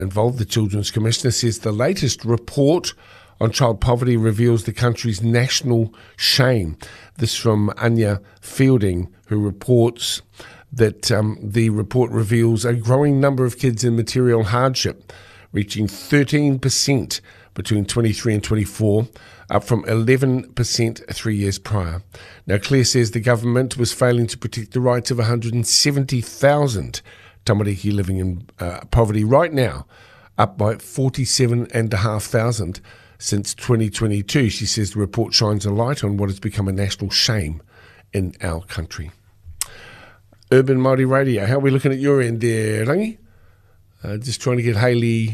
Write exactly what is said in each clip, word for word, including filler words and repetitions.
involved. The Children's Commissioner says the latest report on child poverty reveals the country's national shame. This from Anya Fielding, who reports that um, the report reveals a growing number of kids in material hardship, reaching thirteen percent between twenty-three and twenty-four, up from eleven percent three years prior. Now, Claire says the government was failing to protect the rights of one hundred seventy thousand tamariki living in uh, poverty right now, up by forty-seven thousand five hundred since twenty twenty-two. She says the report shines a light on what has become a national shame in our country. Urban Māori Radio, how are we looking at your end there, Rangi? Uh, just trying to get Hayley.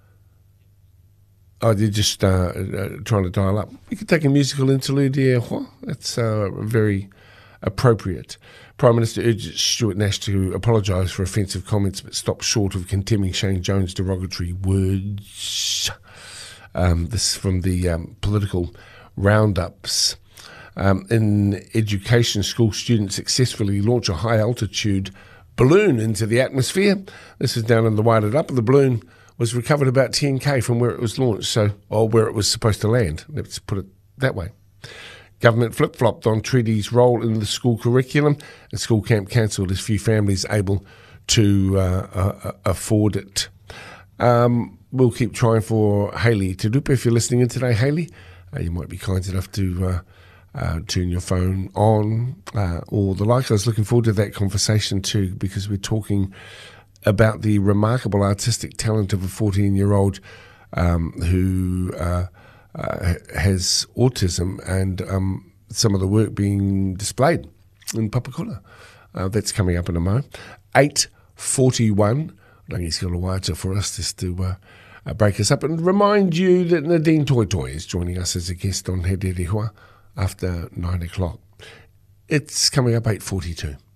Oh, they're just uh, uh, trying to dial up. We could take a musical interlude here. That's uh, very appropriate. Prime Minister urges Stuart Nash to apologise for offensive comments but stop short of condemning Shane Jones' derogatory words. Um, this from the um, political roundups. Um, in education, school students successfully launch a high-altitude balloon into the atmosphere. This is down in the Wairarapa. The balloon was recovered about ten k from where it was launched, so or where it was supposed to land. Let's put it that way. Government flip-flopped on Treaty's role in the school curriculum, and school camp cancelled as few families able to uh, uh, afford it. Um, we'll keep trying for Hayley Tadupa. If you're listening in today, Hayley, uh, you might be kind enough to uh, uh, turn your phone on uh, or the like. I was looking forward to that conversation too, because we're talking about the remarkable artistic talent of a fourteen-year-old um, who uh, uh, has autism, and um, some of the work being displayed in Papakura. Uh, that's coming up in a moment. eight forty-one. Rangi's got a wāta for us just to uh, uh, break us up and remind you that Nadine Toi Toi is joining us as a guest on He Rere Hua after nine o'clock. It's coming up eight forty-two.